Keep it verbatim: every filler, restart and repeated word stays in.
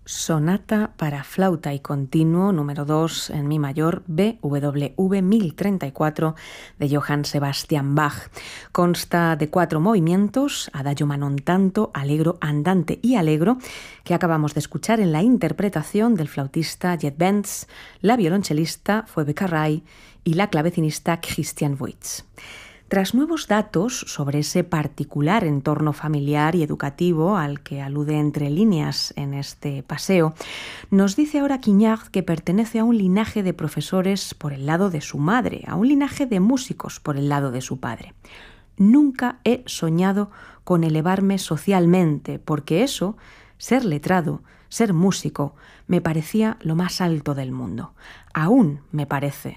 Sonata para flauta y continuo número dos en mi mayor B W V mil treinta y cuatro de Johann Sebastian Bach. Consta de cuatro movimientos, adagio ma non tanto, allegro, andante y allegro, que acabamos de escuchar en la interpretación del flautista Jet Benz, la violonchelista Phoebe Carray y la clavecinista Christian Voits. Tras nuevos datos sobre ese particular entorno familiar y educativo al que alude entre líneas en este paseo, nos dice ahora Quignard que pertenece a un linaje de profesores por el lado de su madre, a un linaje de músicos por el lado de su padre. Nunca he soñado con elevarme socialmente, porque eso, ser letrado, ser músico, me parecía lo más alto del mundo. Aún me parece